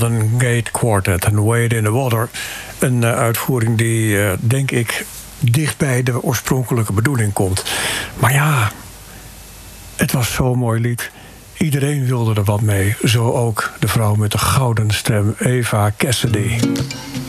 Golden Gate Quartet en Wade in the Water. Een uitvoering die, denk ik, dicht bij de oorspronkelijke bedoeling komt. Maar ja, het was zo'n mooi lied. Iedereen wilde er wat mee. Zo ook de vrouw met de gouden stem, Eva Cassidy.